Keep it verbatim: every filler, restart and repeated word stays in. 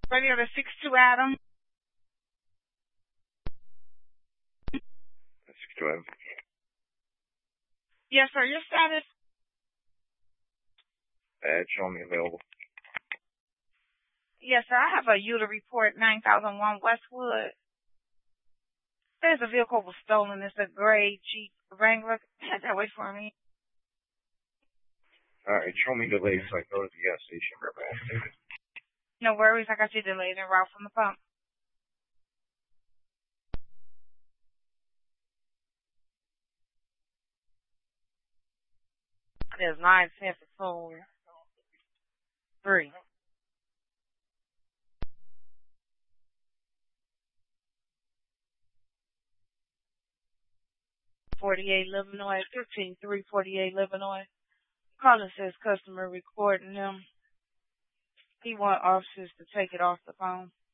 Radio to six two Adam. six two Adam. Yes, sir. Your status? Uh, it's showing me available. Yes, sir. I have a U to report nine thousand one Westwood. There's a vehicle was stolen. It's a gray Jeep Wrangler. Head that way for me. All right, show me delayed so I go to the gas station right back. No worries. I got you delayed en route from the pump. There's nine ten for four. Three. Forty-eight Illinois, fifteen three forty-eight Illinois. Caller says customer recording him. He want officers to take it off the phone.